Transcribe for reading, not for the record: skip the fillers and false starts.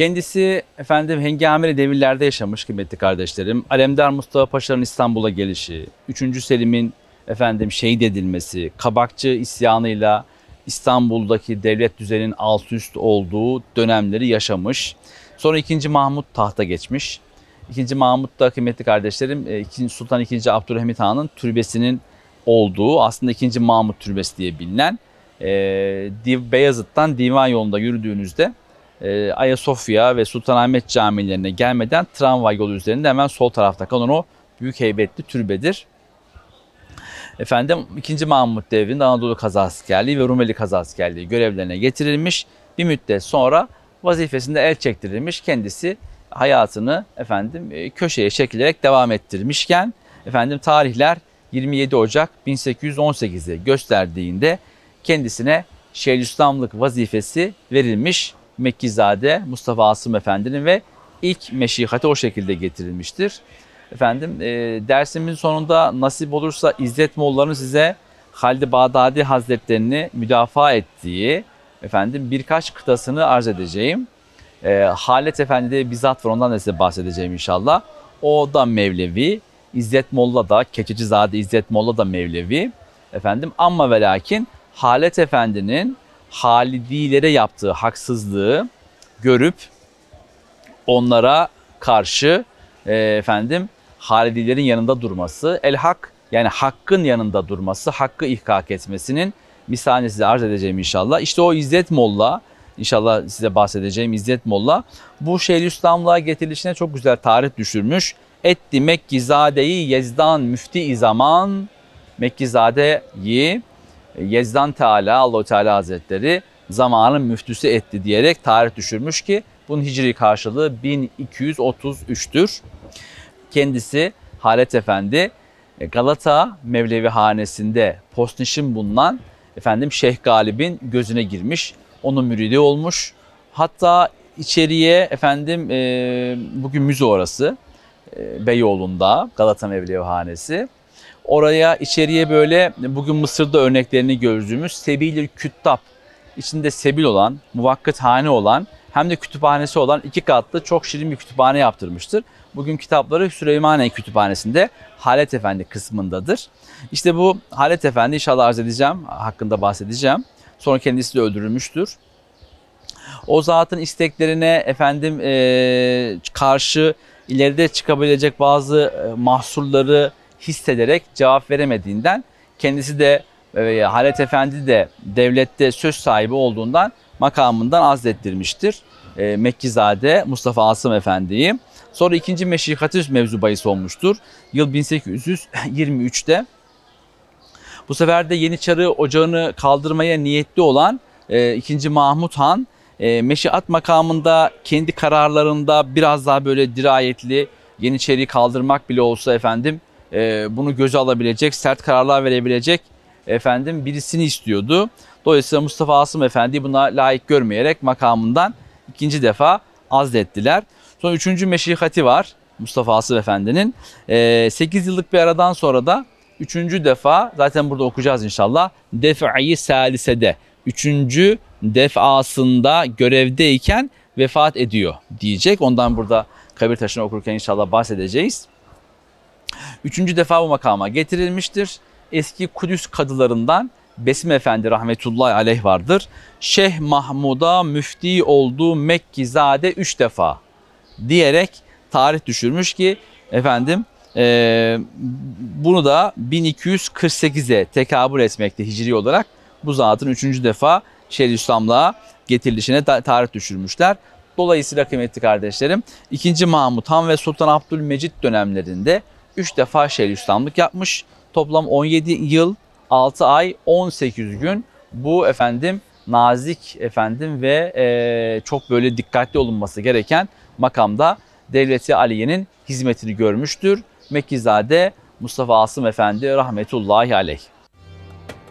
Kendisi efendim hengameli devirlerde yaşamış kıymetli kardeşlerim. Alemdar Mustafa Paşa'nın İstanbul'a gelişi, 3. Selim'in efendim şehit edilmesi, Kabakçı isyanıyla İstanbul'daki devlet düzeninin alt üst olduğu dönemleri yaşamış. Sonra 2. Mahmut tahta geçmiş. 2. Mahmut da kıymetli kardeşlerim Sultan II. Abdülhamit Han'ın türbesinin olduğu, aslında 2. Mahmut Türbesi diye bilinen, Beyazıt'tan Divan yolunda yürüdüğünüzde Ayasofya ve Sultanahmet camilerine gelmeden tramvay yolu üzerinde hemen sol tarafta kalan o büyük heybetli türbedir. Efendim 2. Mahmut devrinde Anadolu Kazaskerliği ve Rumeli Kazaskerliği görevlerine getirilmiş. Bir müddet sonra vazifesinde el çektirilmiş. Kendisi hayatını efendim köşeye çekilerek devam ettirmişken efendim tarihler 27 Ocak 1818'i gösterdiğinde kendisine Şeyhülislamlık vazifesi verilmiş. Mekkizade Mustafa Asım Efendi'nin ve ilk meşihati o şekilde getirilmiştir. Efendim dersimin sonunda nasip olursa İzzet Molla'nın size Halid-i Bağdadi Hazretlerini müdafaa ettiği efendim birkaç kıtasını arz edeceğim. Halet Efendi de bizzat var, ondan da size bahsedeceğim inşallah. O da Mevlevi. İzzet Molla da, Keçecizade İzzet Molla da Mevlevi. Efendim ama ve lakin Halet Efendi'nin Halidilere yaptığı haksızlığı görüp onlara karşı efendim Halidilerin yanında durması, el hak yani hakkın yanında durması, hakkı ihkak etmesinin misalini size arz edeceğim inşallah. İşte o İzzet Molla, inşallah size bahsedeceğim İzzet Molla, bu Şeyhülislamlığa getirilişine çok güzel tarih düşürmüş. Etti Mekkizade'yi Yezdan müfti-i zaman, Mekkizade'yi Yezdan Teala, Allah-u Teala Hazretleri zamanın müftüsü etti diyerek tarih düşürmüş ki bunun hicri karşılığı 1233'tür. Kendisi Halet Efendi Galata Mevlevi Hanesi'nde postnişin bulunan efendim Şeyh Galip'in gözüne girmiş. Onun müridi olmuş. Hatta içeriye efendim bugün müze orası Beyoğlu'nda Galata Mevlevi Hanesi. Oraya içeriye böyle bugün Mısır'da örneklerini gördüğümüz Sebil-i Küttab, içinde sebil olan, muvakkıthane olan hem de kütüphanesi olan 2 katlı çok şirin bir kütüphane yaptırmıştır. Bugün kitapları Süleymaniye Kütüphanesi'nde Halet Efendi kısmındadır. İşte bu Halet Efendi inşallah arz edeceğim, hakkında bahsedeceğim. Sonra kendisi de öldürülmüştür. O zatın isteklerine efendim karşı ileride çıkabilecek bazı mahsurları hissederek cevap veremediğinden kendisi de Halet Efendi de devlette söz sahibi olduğundan makamından azlettirmiştir. Mekkizade Mustafa Asım Efendi'yi. Sonra 2. meşihati mevzu bahis olmuştur. Yıl 1823'te. Bu sefer de Yeniçarı Ocağı'nı kaldırmaya niyetli olan 2. Mahmut Han meşihat makamında kendi kararlarında biraz daha böyle dirayetli, Yeniçeri'yi kaldırmak bile olsa efendim bunu göze alabilecek, sert kararlar verebilecek efendim birisini istiyordu. Dolayısıyla Mustafa Asım Efendi buna layık görmeyerek makamından 2. defa azlettiler. Sonra 3. meşihati var Mustafa Asım Efendi'nin. 8 yıllık bir aradan sonra da 3. defa, zaten burada okuyacağız inşallah, Def-i Salise'de 3. defasında görevdeyken vefat ediyor diyecek. Ondan burada kabir taşını okurken inşallah bahsedeceğiz. 3. defa bu makama getirilmiştir. Eski Kudüs kadılarından Besim Efendi rahmetullahi aleyh vardır. Şeyh Mahmud'a müfti olduğu Mekkizade 3 defa diyerek tarih düşürmüş ki efendim bunu da 1248'e tekabül etmekte hicri olarak bu zatın 3. defa Şeyhülislamlığa getirilişine tarih düşürmüşler. Dolayısıyla kıymetli kardeşlerim 2. Mahmut Han ve Sultan Abdülmecit dönemlerinde 3 defa Şeyhülislamlık yapmış. Toplam 17 yıl, 6 ay, 18 gün bu efendim nazik efendim ve çok böyle dikkatli olunması gereken makamda Devleti Aliye'nin hizmetini görmüştür. Mekkizade Mustafa Asım Efendi rahmetullahi aleyh.